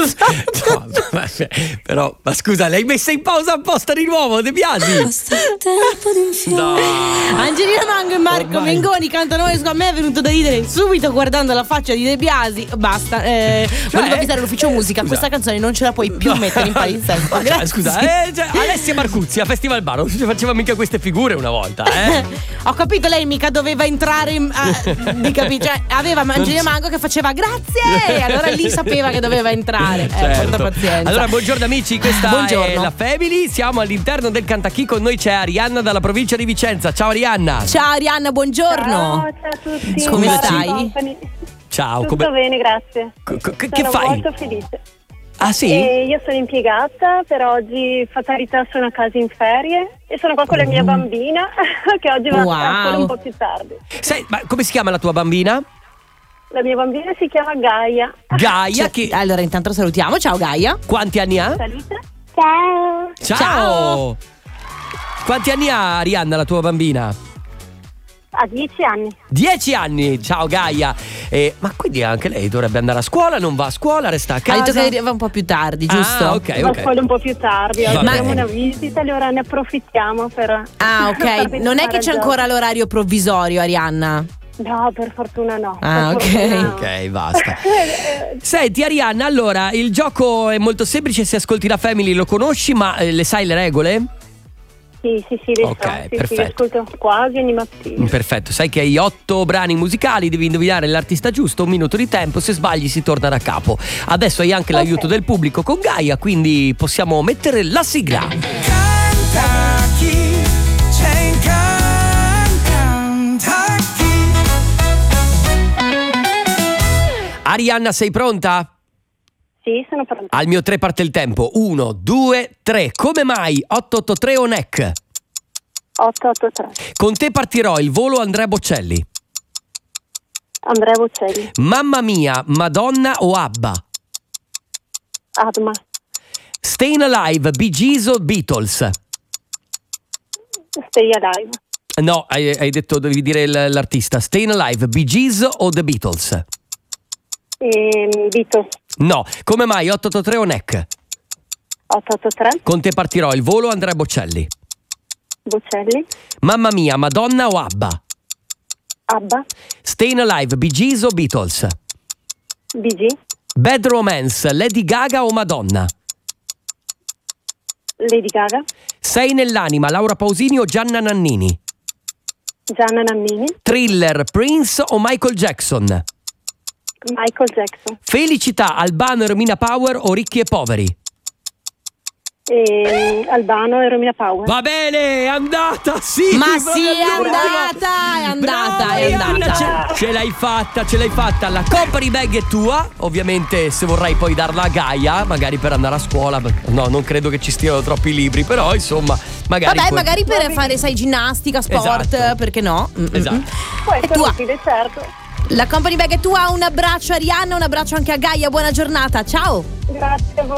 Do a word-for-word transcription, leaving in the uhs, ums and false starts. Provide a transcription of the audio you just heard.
No, ma, però, ma scusa, l'hai messa in pausa apposta di nuovo, De Biasi? No. Angelina Mango e Marco Ormai. Mengoni cantano Esco. A me è venuto da ridere subito guardando la faccia di De Biasi. Basta, eh, cioè, volevo avvisare l'ufficio eh, musica. Scusa. Questa canzone non ce la puoi più no. mettere in palinsesto. Cioè, scusa, eh, cioè, Alessia Marcuzzi a Festival Bar non ci faceva mica queste figure una volta, eh? Ho capito, lei mica doveva entrare in, uh, di capi- cioè, aveva Angelina Mango che faceva grazie e allora lì sapeva che doveva entrare. Eh, certo. porta pazienza. Allora, buongiorno amici, questa buongiorno. È la Family. Siamo all'interno del Cantachì. Con noi c'è Arianna dalla provincia di Vicenza. Ciao Arianna. Ciao Arianna, buongiorno. Ciao, ciao a tutti. Come ciao, stai? Ciao. Tutto come... bene, grazie. Co- co- che sono fai? molto felice. Ah sì? E io sono impiegata, per oggi fatalità sono a casa in ferie e sono qua con la mia bambina che oggi va wow. a scuola un po' più tardi. Sei, ma come si chiama la tua bambina? La mia bambina si chiama Gaia. Gaia, cioè, che... allora intanto salutiamo. Ciao Gaia. Quanti anni ha? Salute. Ciao. Ciao. Ciao. Quanti anni ha Arianna, la tua bambina? Ha dieci anni. Dieci anni, ciao Gaia. Eh, ma quindi anche lei dovrebbe andare a scuola, non va a scuola, resta a casa? Hai detto che va un po' più tardi, giusto? Ah, ok, Va ok. a scuola un po' più tardi. Oggi Ma... abbiamo una visita, allora ne approfittiamo per... Ah, ok. Non è che c'è ancora l'orario provvisorio, Arianna? No, per fortuna no. Ah, per ok. fortuna no. Ok, basta. Senti Arianna, allora il gioco è molto semplice, se ascolti la Family lo conosci, ma eh, le sai le regole? Sì, sì, sì, le Ok, so, sì, perfetto. sì, ascolto quasi ogni mattina. Perfetto, sai che hai otto brani musicali, devi indovinare l'artista giusto, un minuto di tempo, se sbagli si torna da capo. Adesso hai anche okay. l'aiuto del pubblico con Gaia, quindi possiamo mettere la sigla. Canta chi c'è in Cantachì. Arianna, sei pronta? Sì, sono pronta. Al mio tre parte il tempo. Uno, due, tre. Come mai? otto otto tre o N E C? otto otto tre. Con te partirò, il volo Andrea Bocelli. Andrea Bocelli. Mamma mia, Madonna o Abba? Adma. Stayin' Alive, Bee Gees o Beatles? Stay Alive. No, hai, hai detto, devi dire l'artista. Stayin' Alive, Bee Gees o The Beatles? Ehm, Beatles. No, come mai? otto otto tre o N E C? otto otto tre. Con te partirò, il volo Andrea Bocelli. Bocelli. Mamma mia, Madonna o Abba? Abba. Stayin' Alive, Bee Gees o Beatles? Bee Gees. Bad Romance, Lady Gaga o Madonna? Lady Gaga. Sei nell'anima, Laura Pausini o Gianna Nannini? Gianna Nannini. Thriller, Prince o Michael Jackson? Michael Jackson. Felicità, Albano e Romina Power o Ricchi e Poveri? E Albano e Romina Power. Va bene, è andata, sì. Ma sì, è andata, è andata, Brava, è andata. Ce, ce l'hai fatta, ce l'hai fatta. La company bag è tua. Ovviamente se vorrai poi darla a Gaia, magari per andare a scuola. No, non credo che ci stiano troppi libri, però insomma, magari Vabbè, puoi... magari per fare, sai, ginnastica, sport, esatto. perché no? Mm-mm. Esatto. Può E essere tu utile, certo. La company bag è tua, un abbraccio Arianna, un abbraccio anche a Gaia, buona giornata, ciao. Grazie a voi.